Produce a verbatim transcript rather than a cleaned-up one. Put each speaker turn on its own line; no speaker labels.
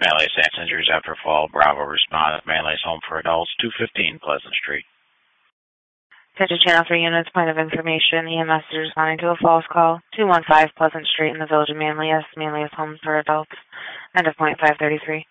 Manly Saints injuries after fall. Bravo responded. Manly's home for adults, two fifteen Pleasant Street.
Attention Channel three units, point of information. E M S is responding to a false call. two one five Pleasant Street in the Village of Manly. Yes, Manly is home for adults. End of point five thirty-three.